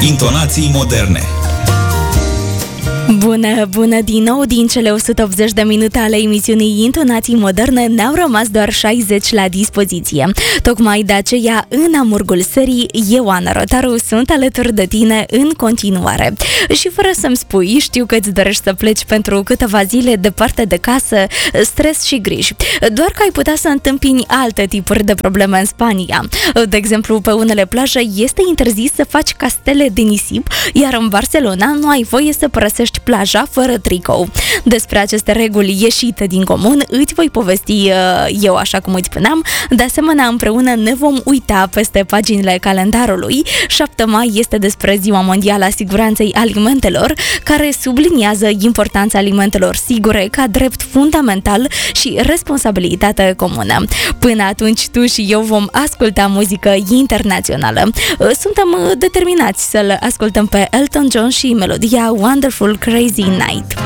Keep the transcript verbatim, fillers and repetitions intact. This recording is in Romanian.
Intonații moderne. Bună, bună din nou! Din cele o sută optzeci de minute ale emisiunii Intonații Moderne ne-au rămas doar șaizeci la dispoziție. Tocmai de aceea, în amurgul serii, eu, Ana Rotaru, sunt alături de tine în continuare. Și fără să-mi spui, știu că îți dorești să pleci pentru câteva zile departe de casă, stres și griji. Doar că ai putea să întâmpini alte tipuri de probleme în Spania. De exemplu, pe unele plaje este interzis să faci castele de nisip, iar în Barcelona nu ai voie să părăsești plaja fără tricou. Despre aceste reguli ieșite din comun îți voi povesti eu, așa cum îți spuneam. De asemenea, împreună ne vom uita peste paginile calendarului. șapte mai este despre Ziua Mondială a Siguranței Alimentelor, care subliniază importanța alimentelor sigure ca drept fundamental și responsabilitate comună. Până atunci, tu și eu vom asculta muzică internațională. Suntem determinați să-l ascultăm pe Elton John și melodia Wonderful Crazy Night.